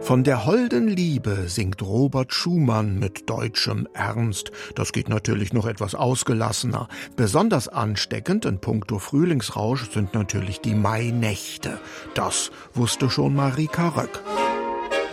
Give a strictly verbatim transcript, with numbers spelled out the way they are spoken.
Von der holden Liebe singt Robert Schumann mit deutschem Ernst. Das geht natürlich noch etwas ausgelassener. Besonders ansteckend in puncto Frühlingsrausch sind natürlich die Mainächte. Das wusste schon Marika Röck.